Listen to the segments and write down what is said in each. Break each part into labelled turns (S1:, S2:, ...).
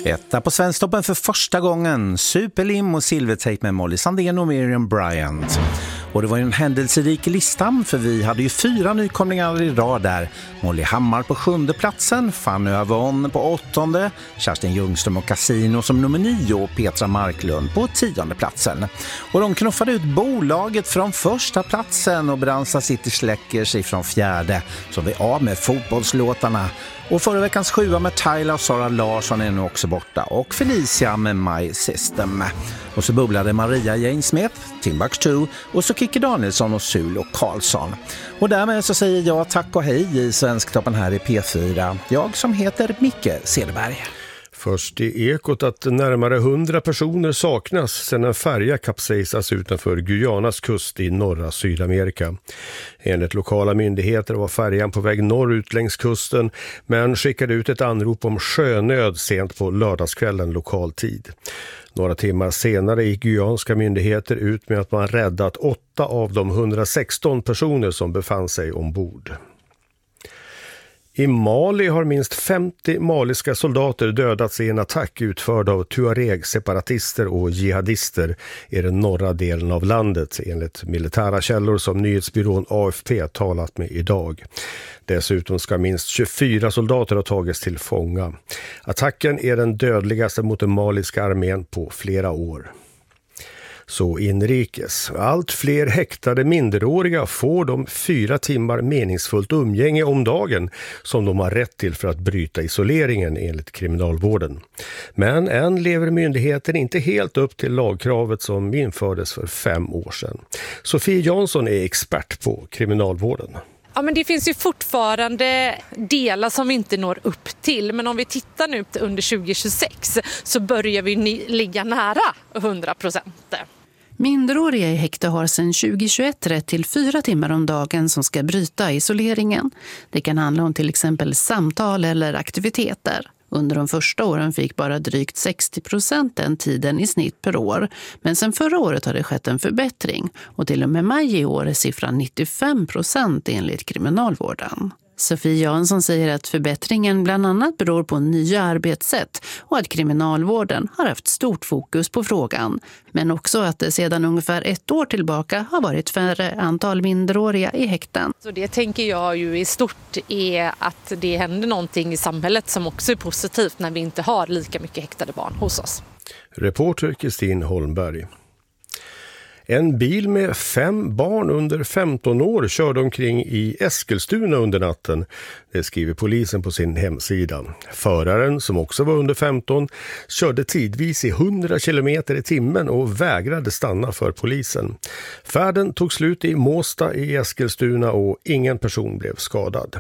S1: Etta på Svensktoppen för första gången. Superlim och silvertejp med Molly Sandén och Miriam Bryant. Och det var ju en händelserik listan, för vi hade ju 4 nykomlingar i rad där. Molly Hammar på 7:e platsen, Fanny Övon på 8:e, Kerstin Ljungström och Casino som nummer 9 och Petra Marklund på 10:e platsen. Och de knuffade ut bolaget från första platsen och Brandsta City släcker sig från 4:e. Så vi är av med fotbollslåtarna. Och förra veckans 7 med Tyler och Sara Larsson är nu också borta. Och Felicia med My System. Och så bubblade Maria Jane Smith, Timbuktu och så Kikki Danielsson och Sul och Karlsson. Och därmed så säger jag tack och hej i Svensktoppen här i P4. Jag som heter Micke Cederberg.
S2: Först i Ekot att närmare 100 personer saknas sedan en färja kapsejsas utanför Guyanas kust i norra Sydamerika. Enligt lokala myndigheter var färjan på väg norrut längs kusten, men skickade ut ett anrop om sjönöd sent på lördagskvällen lokal tid. Några timmar senare gick guyanska myndigheter ut med att man räddat 8 av de 116 personer som befann sig ombord. I Mali har minst 50 maliska soldater dödats i en attack utförd av Tuareg-separatister och jihadister i den norra delen av landet, enligt militära källor som nyhetsbyrån AFP talat med idag. Dessutom ska minst 24 soldater ha tagits till fånga. Attacken är den dödligaste mot den maliska armén på flera år. Så inrikes. Allt fler häktade minderåriga får de 4 timmar meningsfullt umgänge om dagen som de har rätt till för att bryta isoleringen enligt kriminalvården. Men än lever myndigheten inte helt upp till lagkravet som infördes för 5 år sedan. Sofie Jansson är expert på kriminalvården.
S3: Ja, men det finns ju fortfarande delar som vi inte når upp till. Men om vi tittar nu under 2026 så börjar vi ligga nära 100%.
S4: Minderåriga i häkte har sedan 2021 rätt till 4 timmar om dagen som ska bryta isoleringen. Det kan handla om till exempel samtal eller aktiviteter. Under de första åren fick bara drygt 60% den tiden i snitt per år. Men sen förra året har det skett en förbättring. Och till och med maj i år är siffran 95% enligt kriminalvården. Sofie Jansson säger att förbättringen bland annat beror på nya arbetssätt och att kriminalvården har haft stort fokus på frågan. Men också att det sedan ungefär 1 år tillbaka har varit färre antal minderåriga i häkten.
S3: Så det tänker jag ju i stort är att det händer någonting i samhället som också är positivt när vi inte har lika mycket häktade barn hos oss.
S2: Reporter Kristin Holmberg. En bil med 5 barn under 15 år körde omkring i Eskilstuna under natten. Det skriver polisen på sin hemsida. Föraren, som också var under 15, körde tidvis i 100 km i timmen och vägrade stanna för polisen. Färden tog slut i Måsta i Eskilstuna och ingen person blev skadad.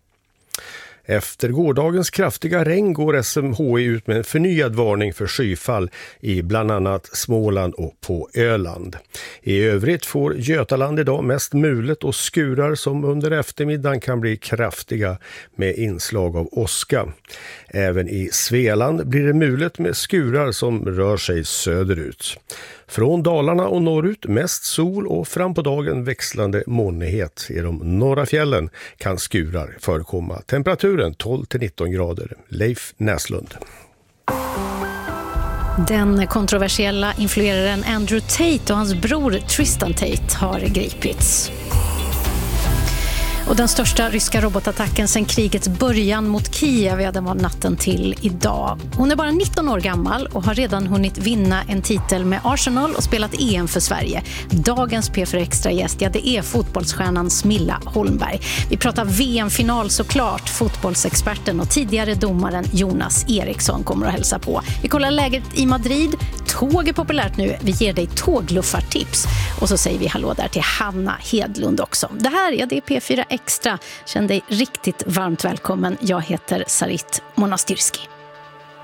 S2: Efter gårdagens kraftiga regn går SMHI ut med en förnyad varning för skyfall i bland annat Småland och på Öland. I övrigt får Götaland idag mest mulet och skurar som under eftermiddagen kan bli kraftiga med inslag av åska. Även i Svealand blir det mulet med skurar som rör sig söderut. Från Dalarna och norrut mest sol och fram på dagen växlande molnighet. I de norra fjällen kan skurar förekomma. Temperaturen 12-19 grader. Leif Näslund.
S5: Den kontroversiella influeraren Andrew Tate och hans bror Tristan Tate har gripits. Och den största ryska robotattacken sedan krigets början mot Kiev, den var natten till idag. Hon är bara 19 år gammal och har redan hunnit vinna en titel med Arsenal och spelat EM för Sverige. Dagens P4 Extra gäst, det är fotbollsstjärnan Smilla Holmberg. Vi pratar VM-final såklart. Fotbollsexperten och tidigare domaren Jonas Eriksson kommer att hälsa på. Vi kollar läget i Madrid. Tåg är populärt nu. Vi ger dig tågluffartips. Och så säger vi hallå där till Hanna Hedlund också. Det här det är P4 Extra. Känn dig riktigt varmt välkommen. Jag heter Sarit Monastyrski.